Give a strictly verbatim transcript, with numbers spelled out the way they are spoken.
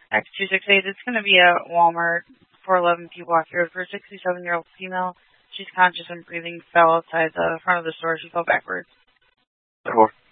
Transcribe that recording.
X two six eight. It's going to be at Walmart, four eleven P Block Road, for a sixty-seven-year-old female. She's conscious and breathing, fell outside the front of the store. She fell backwards. Four.